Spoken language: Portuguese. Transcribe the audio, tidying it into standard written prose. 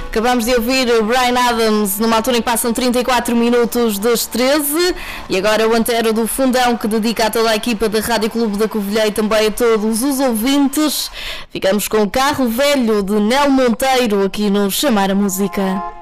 Acabamos de ouvir o Bryan Adams numa altura em que passam 34 minutos das 13 e agora o Antero do Fundão, que dedica a toda a equipa da Rádio Clube da Covilhã e também a todos os ouvintes. Ficamos com o Carro Velho de Nel Monteiro aqui no Chamar a Música.